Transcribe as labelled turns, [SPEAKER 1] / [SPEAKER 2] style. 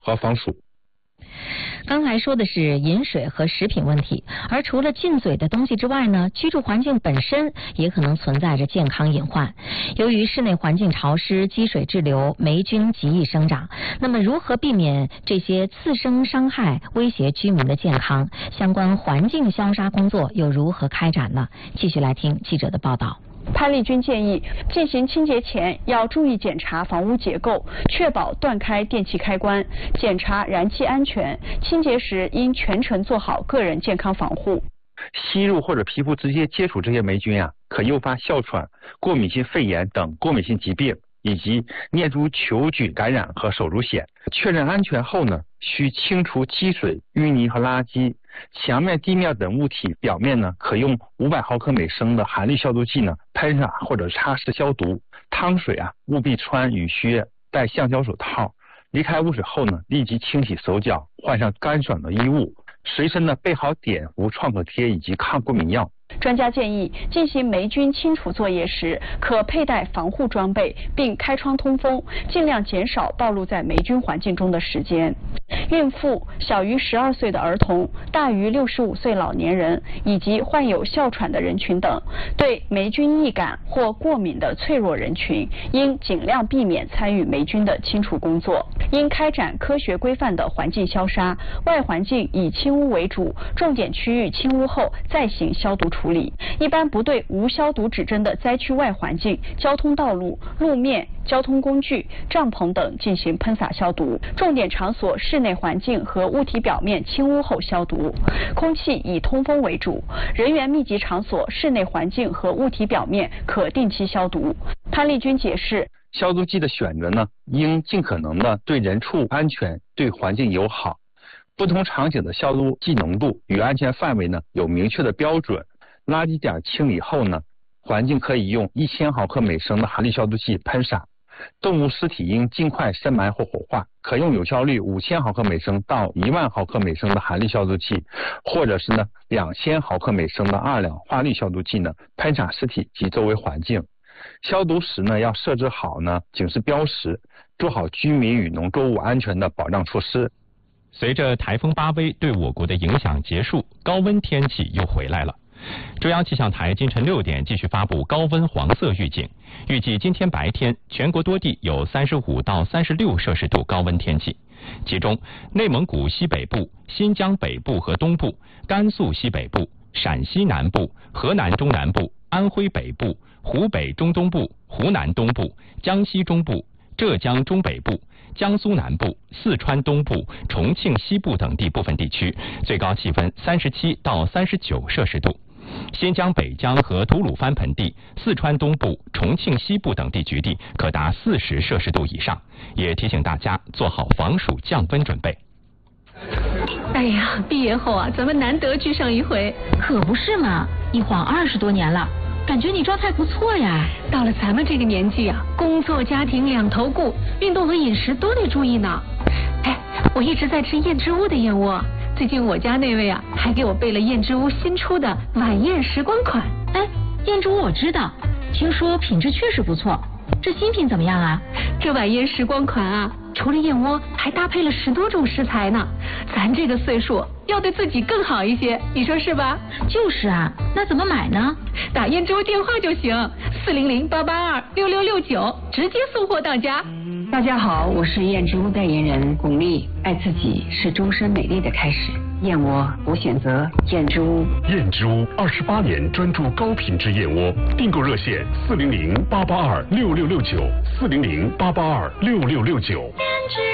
[SPEAKER 1] 和防鼠。
[SPEAKER 2] 刚才说的是饮水和食品问题，而除了进嘴的东西之外呢，居住环境本身也可能存在着健康隐患。由于室内环境潮湿，积水滞留，霉菌极易生长。那么如何避免这些次生伤害威胁居民的健康？相关环境消杀工作又如何开展呢？继续来听记者的报道。
[SPEAKER 3] 潘丽君建议，进行清洁前要注意检查房屋结构，确保断开电器开关，检查燃气安全。清洁时应全程做好个人健康防护。
[SPEAKER 1] 吸入或者皮肤直接接触这些霉菌可诱发哮喘、过敏性肺炎等过敏性疾病，以及念珠球菌感染和手足癣。确认安全后呢，需清除积水、淤泥和垃圾。墙面、地面等物体表面呢，可用500毫克每升的含氯消毒剂呢喷洒或者擦拭消毒。汤水务必穿雨靴，戴橡胶手套。离开污水后呢，立即清洗手脚，换上干爽的衣物。随身呢备好碘伏、创可贴以及抗过敏药。
[SPEAKER 3] 专家建议，进行霉菌清除作业时，可佩戴防护装备，并开窗通风，尽量减少暴露在霉菌环境中的时间。孕妇、小于12岁的儿童、大于65岁老年人以及患有哮喘的人群等，对霉菌易感或过敏的脆弱人群，应尽量避免参与霉菌的清除工作。应开展科学规范的环境消杀，外环境以清污为主，重点区域清污后再行消毒处理。一般不对无消毒指针的灾区外环境、交通道路、路面、交通工具、帐篷等进行喷洒消毒。重点场所室内环境和物体表面清污后消毒。空气以通风为主，人员密集场所室内环境和物体表面可定期消毒。潘丽君解释，
[SPEAKER 1] 消毒剂的选择呢，应尽可能的对人畜安全、对环境友好。不同场景的消毒剂浓度与安全范围呢有明确的标准。垃圾点清理后呢，环境可以用1000毫克每升的含氯消毒剂喷洒。动物尸体应尽快深埋或火化，可用有效率5000毫克每升到10000毫克每升的含氯消毒剂，或者是呢2000毫克每升的2氧化氯消毒剂呢喷洒尸体及周围环境。消毒时呢要设置好呢警示标识，做好居民与农作物安全的保障措施。
[SPEAKER 4] 随着台风巴威对我国的影响结束，高温天气又回来了。中央气象台今晨6点继续发布高温黄色预警，预计今天白天全国多地有35到36摄氏度高温天气，其中内蒙古西北部、新疆北部和东部、甘肃西北部、陕西南部、河南中南部、安徽北部、湖北中东部、湖南东部、江西中部、浙江中北部、江苏南部、四川东部、重庆西部等地部分地区最高气温37到39摄氏度。新疆北疆和吐鲁番盆地、四川东部、重庆西部等地局地可达40摄氏度以上，也提醒大家做好防暑降温准备。
[SPEAKER 5] 哎呀，毕业后咱们难得聚上一回。
[SPEAKER 2] 可不是嘛，一晃20多年了，感觉你状态不错呀。
[SPEAKER 5] 到了咱们这个年纪工作家庭两头顾，运动和饮食都得注意呢。哎，我一直在吃燕之屋的燕窝，最近我家那位还给我备了燕之屋新出的晚宴时光款。
[SPEAKER 2] 哎，燕之屋我知道，听说品质确实不错，这新品怎么样啊？
[SPEAKER 5] 这晚宴时光款除了燕窝，还搭配了10多种食材呢。咱这个岁数要对自己更好一些，你说是吧？
[SPEAKER 2] 就是那怎么买呢？
[SPEAKER 5] 打燕之屋电话就行，400-882-6669，直接送货到家。
[SPEAKER 6] 大家好，我是燕之屋代言人巩俐。爱自己是终身美丽的开始，燕窝我选择燕之屋。
[SPEAKER 7] 燕之屋28年专注高品质燕窝，订购热线400-882-6669，400-882-6669。